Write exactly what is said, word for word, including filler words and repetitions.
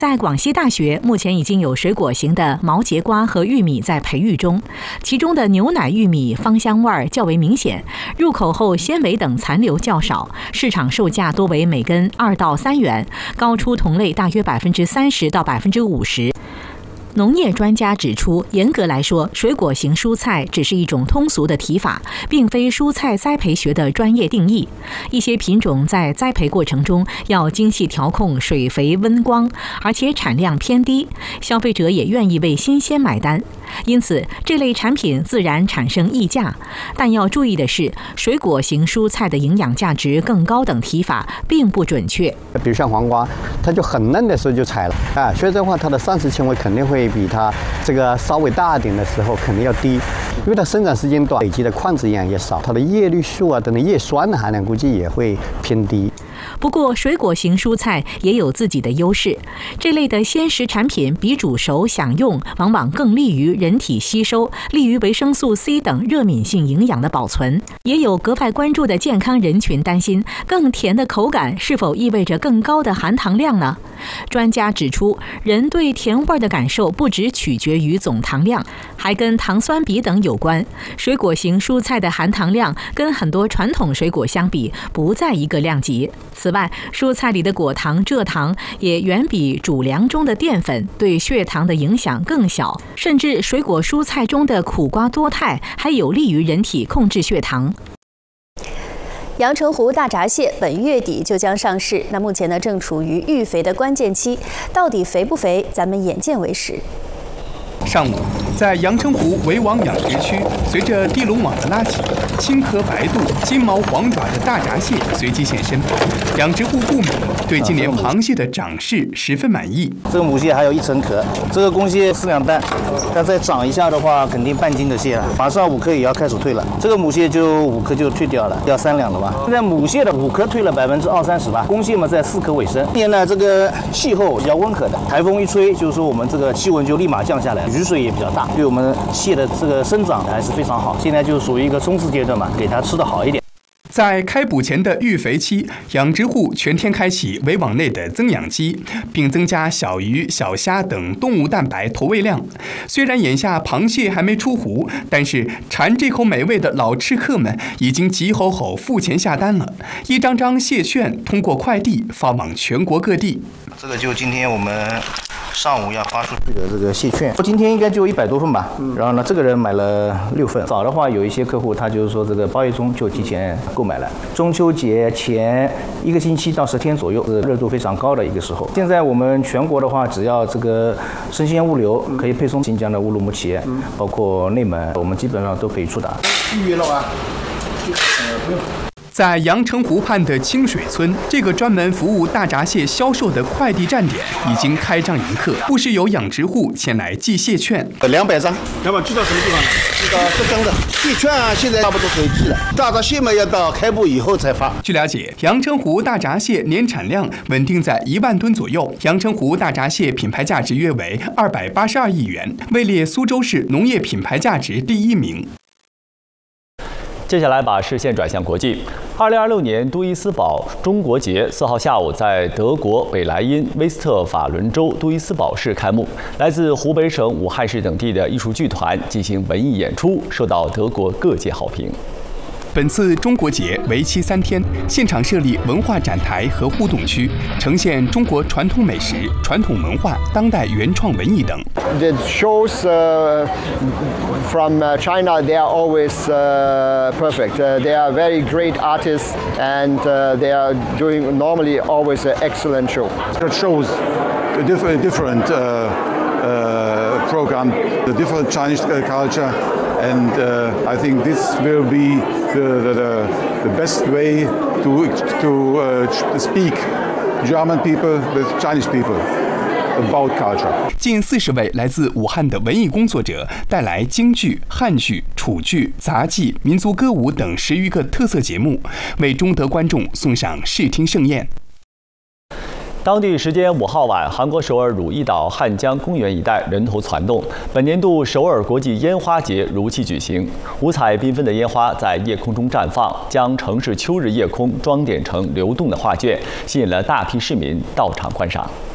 在广西大学，目前已经有水果型的毛节瓜和玉米在培育中，其中的牛奶玉米芳香味较为明显，入口后纤维等残留较少，市场售价多为每根二到三元，高出同类大约百分之三十到百分之五十。农业专家指出，严格来说，水果型蔬菜只是一种通俗的提法，并非蔬菜栽培学的专业定义。一些品种在栽培过程中要精细调控水肥温光，而且产量偏低，消费者也愿意为新鲜买单，因此这类产品自然产生溢价。但要注意的是，水果型蔬菜的营养价值更高等提法并不准确。 比如像黄瓜，它就很嫩的时候就采了啊，所以的话，它的膳食纤维肯定会比它这个稍微大一点的时候肯定要低，因为它生长时间短，累积的矿质氧也少，它的叶绿素啊等等叶酸的含量估计也会偏低。 不过，水果型蔬菜也有自己的优势。这类的鲜食产品比煮熟享用往往更利于人体吸收，利于维生素 C 等热敏性营养的保存。也有格外关注的健康人群担心，更甜的口感是否意味着更高的含糖量呢？专家指出，人对甜味的感受不只取决于总糖量，还跟糖酸比等有关。水果型蔬菜的含糖量跟很多传统水果相比，不在一个量级。此外，蔬菜里的果糖、蔗糖也远比主粮中的淀粉对血糖的影响更小，甚至水果蔬菜中的苦瓜多肽还有利于人体控制血糖。 阳澄湖大闸蟹本月底就将上市，那目前呢正处于育肥的关键期，到底肥不肥，咱们眼见为实。 上午，在阳澄湖围网养殖区，随着地笼网的拉起，青壳白肚、金毛黄爪的大闸蟹随即现身。养殖户顾敏对今年螃蟹的长势十分满意。 这个母蟹还有一层壳，这个公蟹四两半，但再长一下的话，肯定半斤的蟹了。马上五颗也要开始退了，这个母蟹就五颗就退掉了，要三两了吧？现在母蟹的五颗退了百分之二三十吧，公蟹嘛在四颗尾声。今年呢，这个气候比较温和的，台风一吹，就是说我们这个气温就立马降下来。雨水也比较大，对我们蟹的这个生长还是非常好。现在就属于一个冲刺阶段嘛，给它吃的好一点。 在开捕前的育肥期，养殖户全天开启围网内的增氧机，并增加小鱼、小虾等动物蛋白投喂量。虽然眼下螃蟹还没出湖，但是馋这口美味的老吃客们已经急吼吼付钱下单了。一张张蟹券通过快递发往全国各地。 这个就今天我们上午要发出去的这个蟹券，今天应该就一百多份吧。然后呢，这个人买了六份。早的话，有一些客户他就是说这个八月中就提前购买了。中秋节前一个星期到十天左右是热度非常高的一个时候。现在我们全国的话，只要这个生鲜物流可以配送新疆的乌鲁木齐，包括内蒙，我们基本上都可以出达。 预约了啊？呃，不用。 在阳澄湖畔的清水村，这个专门服务大闸蟹销售的快递站点已经开张迎客，不时有养殖户前来寄蟹券。 两百张，两百寄到什么地方呢？寄到浙江的蟹券啊，现在差不多可以寄了。大闸蟹嘛，要到开捕以后才发。 据了解，阳澄湖大闸蟹年产量稳定在一万吨左右，阳澄湖大闸蟹品牌价值约为二百八十二亿元，位列苏州市农业品牌价值第一名。 接下来把视线转向国际。二零二六年杜伊斯堡中国节四号下午在德国北莱茵威斯特法伦州杜伊斯堡市开幕，来自湖北省武汉市等地的艺术剧团进行文艺演出，受到德国各界好评。 本次中国节为期三天，现场设立文化展台和互动区，呈现中国传统美食、传统文化、当代原创文艺等。 The shows uh, from uh, China, they are always uh, perfect. Uh, they are very great artists, and uh, they are doing normally always an excellent show. It shows a different, different uh, uh, program, the different Chinese culture. And uh, I think this will be the, the, the best way to, to uh, speak German people with Chinese people about culture. 近四十位来自武汉的文艺工作者带来京剧、汉剧、楚剧、杂技、民族歌舞等十余个特色节目，为中德观众送上视听盛宴。 当地时间五号晚，韩国首尔汝矣岛汉江公园一带人头攒动。本年度首尔国际烟花节如期举行，五彩缤纷的烟花在夜空中绽放，将城市秋日夜空装点成流动的画卷，吸引了大批市民到场观赏。